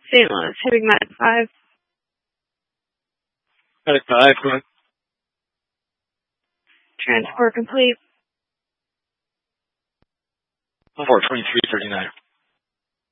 St. Louis, heading Med 5. Medic 5, go ahead. Transport complete. 42339.